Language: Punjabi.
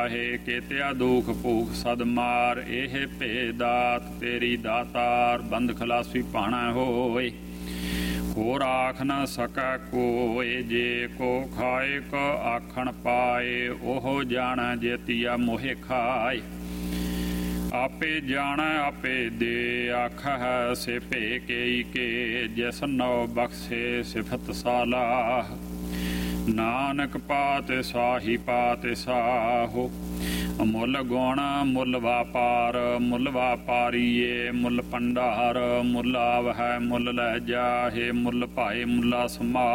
ਹੈ ਕੇਤਿਆ ਦੁਖ ਭੂਖ ਸਦ ਮਾਰ ਇਹ ਭੇ ਦਾਤ ਤੇਰੀ ਦਾਤਾਰ ਬੰਦ ਖਲਾਸੀ ਭਾਣਾ ਹੋਏ ਕੋ ਰਾਖ ਨ ਸਕੈ ਕੋਇ ਜੇ ਕੋ ਖਾਏ ਕ ਆਖਣ ਪਾਏ ਉਹ ਜਾਣੈ ਜੇਤੀਆ ਮੋਹਿ ਖਾਏ ਆਪੇ ਜਾਣੈ ਆਪੇ ਦੇ ਆਖੈ ਸੇ ਭੇ ਕੇਈ ਕੇ ਜਿਸ ਨਉ ਬਖਸ਼ੇ ਸਿਫਤ ਸਾਲਾਹ ਨਾਨਕ ਪਾਤਿ ਸਾਹੀ ਪਾਤਿ ਸਾਹੋ ਮੁੱਲ ਗੁਣ ਮੁੱਲ ਵਾਪਾਰ ਮੁੱਲ ਵਾਪਾਰੀਏ ਮੁੱਲ ਭੰਡਾਰ ਮੁੱਲ ਆਵਹਿ ਮੁੱਲ ਲੈ ਜਾਹੇ ਮੁੱਲ ਭਾਏ ਮੁੱਲਾ ਸਮਾ